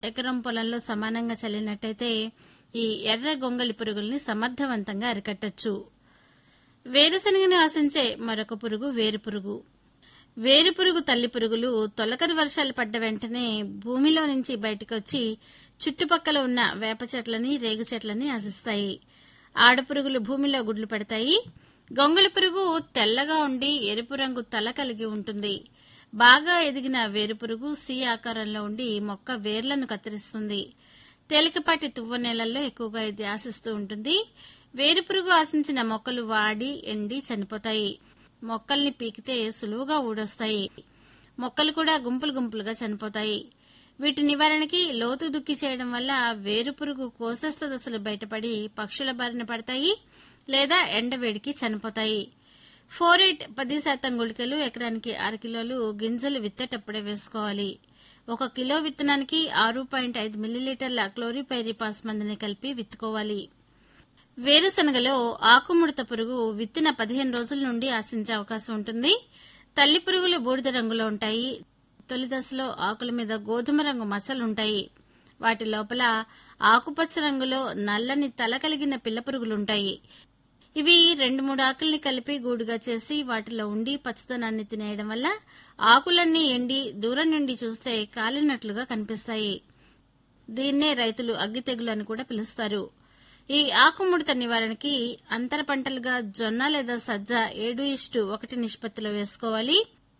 ఎకరం పొలంలో సమానంగా చల్లినట్టయితే ఈ ఎర్ర గొంగళి పురుగుల్ని సమర్థవంతంగా అరికట్టొచ్చు. వేరుశనగని ఆశించే మరొక పురుగు వేరుపురుగు. వేరుపురుగు తల్లి పురుగులు తొలకరి వర్షాలు పడ్డ వెంటనే భూమిలో నుంచి బయటకొచ్చి చుట్టుపక్కల ఉన్న వేప చెట్లని, రేగు చెట్లని ఆశిస్తాయి. ఆడపురుగులు భూమిలో గుడ్లు పెడతాయి. గొంగళి పురుగు తెల్లగా ఉండి ఎరుపు రంగు తల కలిగి ఉంటుంది. బాగా ఎదిగిన వేరుపురుగు సి ఆకారంలో ఉండి మొక్క వేర్లను కత్తిరిస్తుంది. తేలికపాటి తువ్వ నేలల్లో ఎక్కువగా ఇది ఆశిస్తూ ఉంటుంది. వేరుపురుగు ఆశించిన మొక్కలు వాడి, ఎండి చనిపోతాయి. మొక్కల్ని పీకితే సులువుగా ఊడొస్తాయి. మొక్కలు కూడా గుంపులు గుంపులుగా చనిపోతాయి. వీటి నివారణకి లోతు దుక్కి చేయడం వల్ల వేరుపురుగు కోశస్థ దశలు బయటపడి పక్షుల బారిన పడతాయి లేదా ఎండవేడికి చనిపోతాయి. 4-8 10% గుళికలు ఎకరానికి 6 కిలోలు గింజలు విత్తేటప్పుడే వేసుకోవాలి. 1 కిలో విత్తనానికి 6.5 మిల్లీలీటర్ల క్లోరిపైరిపాస్ మందుని కలిపి విత్తుకోవాలి. వేరుశనగలో ఆకుముడత పురుగు విత్తిన 15 రోజుల నుండి ఆశించే అవకాశం ఉంటుంది. తల్లి పురుగులు బూడిద రంగులో ఉంటాయి. తొలి దశలో ఆకుల మీద గోధుమ రంగు మచ్చలుంటాయి. వాటి లోపల ఆకుపచ్చ రంగులో నల్లని తల కలిగిన పిల్ల పురుగులుంటాయి. ఇవి 2-3 ఆకుల్ని కలిపి గూడుగా చేసి వాటిలో ఉండి పచ్చదనాన్ని తినేయడం వల్ల ఆకులన్నీ ఎండి దూరం నుండి చూస్తే కాలినట్లుగా కనిపిస్తాయి. దీన్నే రైతులు అగ్గి తెగులు అని కూడా పిలుస్తారు. ఈ ఆకుముడత నివారణకి అంతర పంటలుగా జొన్న లేదా సజ్జ 7:1 నిష్పత్తిలో వేసుకోవాలి.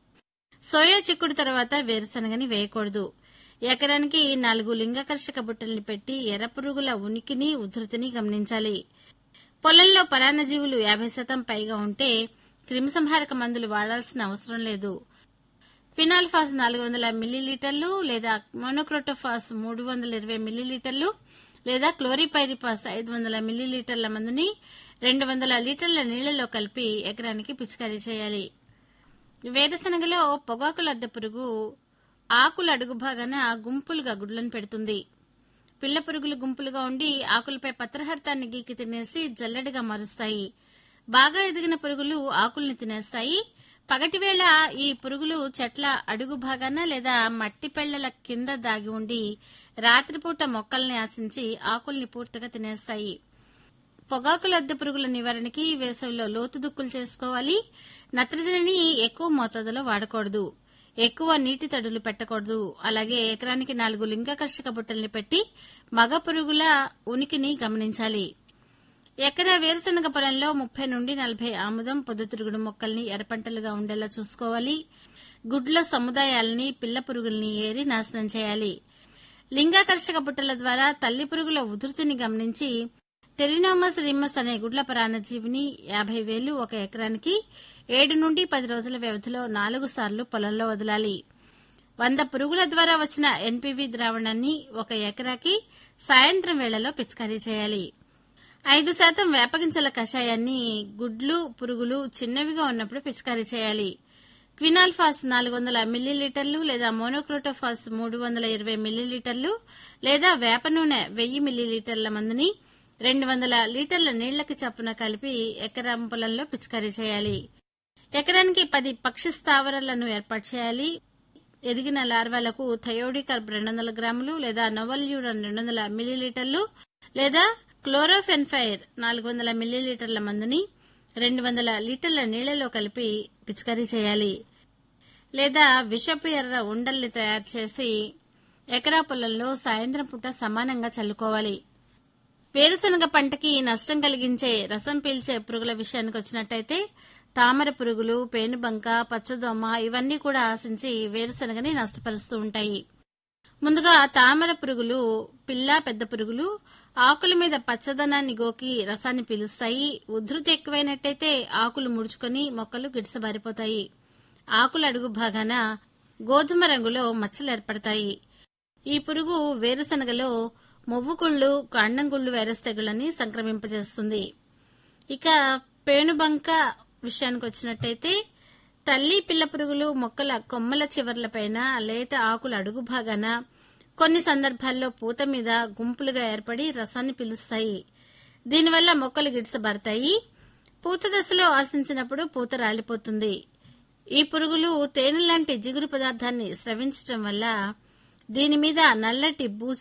సోయా చిక్కుడు తర్వాత వేరుశనగని వేయకూడదు. ఎకరానికి 4 లింగాకర్షక బుట్టల్ని పెట్టి ఎర్ర పురుగుల ఉనికిని, ఉధృతిని గమనించాలి. పొలంలో పరాన్నజీవులు 50% పైగా ఉంటే క్రిమిసంహారక మందులు వాడాల్సిన అవసరం లేదు. ఫినాల్ఫాస్ 400 మిల్లీలీటర్లు లేదా మోనోక్రోటోఫాస్ 320 మిల్లీలీటర్లు లేదా క్లోరిపైరిపాస్ 500 మిల్లీలీటర్ల మందుని 200 లీటర్ల నీళ్లలో కలిపి ఎకరానికి పిచికారీ చేయాలి. వేరుశనగలో పొగాకు లద్దె పురుగు ఆకుల అడుగు భాగాన గుంపులుగా గుడ్లను పెడుతుంది. పిల్ల పురుగులు గుంపులుగా ఉండి ఆకులపై పత్రహరితాన్ని గీకి తినేసి జల్లెడగా మారుస్తాయి. బాగా ఎదిగిన పురుగులు ఆకుల్ని తినేస్తాయి. పగటివేళ ఈ పురుగులు చెట్ల అడుగు భాగాన లేదా మట్టి పెళ్లల కింద దాగి ఉండి రాత్రిపూట మొక్కల్ని ఆశించి ఆకుల్ని పూర్తిగా తినేస్తాయి. పొగాకు లద్దె పురుగుల నివారణకి వేసవిలో లోతు దుక్కులు చేసుకోవాలి. నత్రజనిని ఎక్కువ మోతాదులో వాడకూడదు. ఎక్కువ నీటి తడులు పెట్టకూడదు. అలాగే ఎకరానికి 4 లింగాకర్షక బుట్టల్ని పెట్టి మగ పురుగుల ఉనికిని గమనించాలి. ఎకరా వేరుశనగ పొలంలో 30 నుండి 40 ఆముదం, పొద్దుతిరుగుడు మొక్కల్ని ఎర్రపంటలుగా ఉండేలా చూసుకోవాలి. గుడ్ల సముదాయాలని, పిల్ల పురుగుల్ని ఏరి నాశనం చేయాలి. లింగాకర్షక బుట్టల ద్వారా తల్లి పురుగుల ఉధృతిని గమనించి టెలినోమస్ రిమ్మస్ అనే గుడ్ల పరాన్నజీవిని 50,000 ఒక ఎకరానికి 7 నుండి 10 రోజుల వ్యవధిలో 4 సార్లు పొలంలో వదలాలి. 100 పురుగుల ద్వారా వచ్చిన ఎన్పీవీ ద్రావణాన్ని 1 ఎకరాకి సాయంత్రం వేళలో పిచికారీ చేయాలి. 5% వేపగింజల కషాయాన్ని గుడ్లు, పురుగులు చిన్నవిగా ఉన్నప్పుడు పిచికారీ చేయాలి. క్వినాల్ఫాస్ 400 మిల్లీలీటర్లు లేదా మోనోక్రోటోఫాస్ 320 మిల్లీలీటర్లు లేదా వేప నూనె 1000 మిల్లీలీటర్ల మందుని 200 లీటర్ల నీళ్లకి చప్పున కలిపి ఎకరం పొలంలో పిచికారీ చేయాలి. ఎకరానికి 10 పక్షి స్థావరాలను ఏర్పాటు చేయాలి. ఎదిగిన లార్వాలకు థయోడికార్బ్ 200 గ్రాములు లేదా నోవల్యూరన్ 200 మిల్లీలీటర్లు లేదా క్లోరోఫెన్ఫైర్ 400 మిల్లీలీటర్ల మందుని 200 లీటర్ల నీళ్లలో కలిపి పిచికారీ చేయాలి. లేదా విషపు ఎర్ర ఉండల్ని తయారు చేసి ఎకరా పొలంలో సాయంత్రం పూట సమానంగా చల్లుకోవాలి. వేరుశనగ పంటకి నష్టం కలిగించే రసం పీల్చే పురుగుల విషయానికి వచ్చినట్టయితే తామర పురుగులు, పేనుబంక, పచ్చదోమ ఇవన్నీ కూడా ఆశించి వేరుశనగని నష్టపరుస్తూ ఉంటాయి. ముందుగా తామర పురుగులు పిల్ల, పెద్ద పురుగులు ఆకుల మీద పచ్చదనాన్ని గోకి రసాన్ని పీలుస్తాయి. ఉధృతి ఎక్కువైనట్టయితే ఆకులు ముడుచుకొని మొక్కలు గిడిసబారిపోతాయి. ఆకుల అడుగు భాగాన గోధుమ రంగులో మచ్చలు ఏర్పడతాయి. ఈ పురుగు వేరుశనగలో మొవ్వుకుళ్లు, కాండంగుళ్లు వైరస్ తెగుళ్లని సంక్రమింపజేస్తుంది. ఇక పేనుబంక విషయానికి వచ్చినట్టయితే తల్లి, పిల్ల పురుగులు మొక్కల కొమ్మల చివర్లపైన, లేత ఆకుల అడుగు భాగాన, కొన్ని సందర్భాల్లో పూత మీద గుంపులుగా ఏర్పడి రసాన్ని పీలుస్తాయి. దీనివల్ల మొక్కలు గిడిసబారతాయి. పూత దశలో ఆశించినప్పుడు పూత రాలిపోతుంది. ఈ పురుగులు తేనె లాంటి జిగురు పదార్థాన్ని స్రవించటం వల్ల దీని మీద నల్లటి బూజు